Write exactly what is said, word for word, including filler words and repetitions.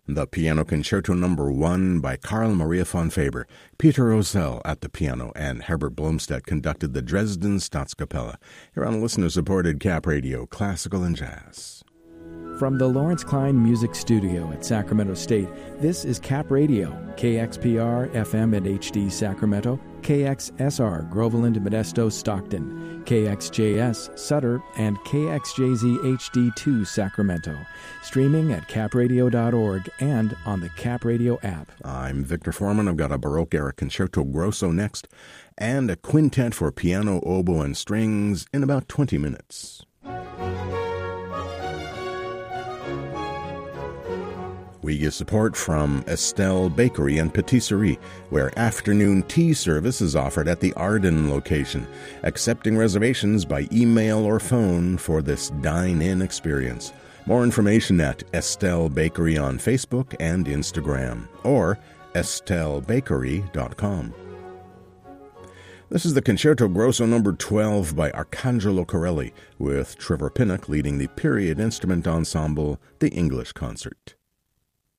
The Piano Concerto Number One by Carl Maria von Faber. Peter Rosell at the piano, and Herbert Blomstedt conducted the Dresden Staatskapelle. Here on listener-supported Cap Radio, Classical and Jazz. From the Lawrence Klein Music Studio at Sacramento State, this is Cap Radio, K X P R F M and H D Sacramento, K X S R Groveland, Modesto, Stockton, K X J S Sutter, and K X J Z H D two Sacramento. Streaming at cap radio dot org and on the Cap Radio app. I'm Victor Foreman. I've got a Baroque-era Concerto Grosso next, and a quintet for piano, oboe, and strings in about twenty minutes. We get support from Estelle Bakery and Patisserie, where afternoon tea service is offered at the Arden location, accepting reservations by email or phone for this dine-in experience. More information at Estelle Bakery on Facebook and Instagram, or estelle bakery dot com. This is the Concerto Grosso number twelve by Arcangelo Corelli, with Trevor Pinnock leading the period instrument ensemble, the English Concert.